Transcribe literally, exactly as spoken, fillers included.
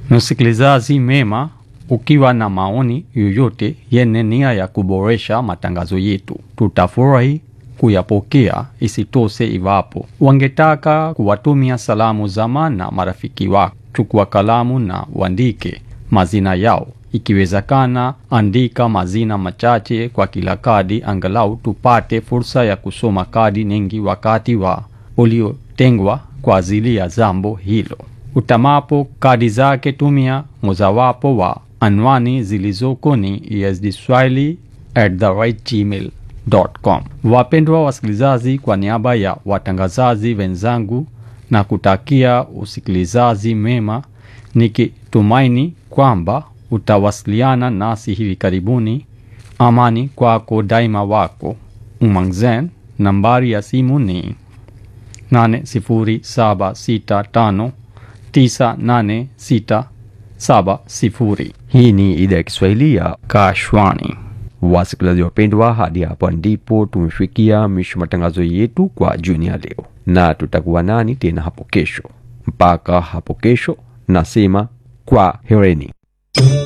Msikilizaji mema, ukiwa na maoni yoyote yenye nia ya kuboresha matangazo yetu, tutafurahi kuyapokea. Isitoshe, iwapo wangetaka kuwatumia salamu za maana marafiki wako, chukua kalamu na uandike mazina yao. Ikiwezekana, andika mazina machache kwa kila kadi, angalau tupate fursa ya kusoma kadi nyingi wakati wa uliotengwa kwa ajili ya jambo hilo. Utamapo kadi zake, tumia mojawapo wa anwani zilizoko ni e s d swahili at the right gmail dot com. Wapendwa wasikilizaji, kwa niaba ya watangazaji wenzangu na kutakia usikilizaji mema, nikitumaini kwamba utawasiliana nasi hivi karibuni. Amani kwako daima, wako Umangzen. Nambari ya simu ni nane zero saba sita tano tisa nane sita saba zero. Hii ni idhaa ya Kiswahili ya Kashwani. wasikilizaji wapendwa, hadi hapa ndipo tumefikia mwisho matangazo yetu kwa jioni ya leo, na tutakuwa nani tena hapo kesho. Mpaka hapo kesho, nasema kwa hereni.